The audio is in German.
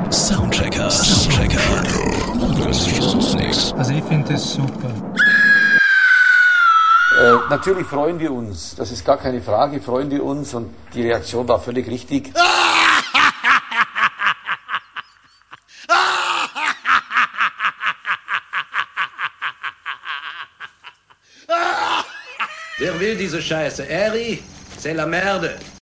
Soundchecker. Wünsche sonst nichts. Also ich finde das super. Natürlich freuen wir uns, das ist gar keine Frage, freuen wir uns und die Reaktion war völlig richtig. Wer will diese Scheiße? Eri, c'est la merde.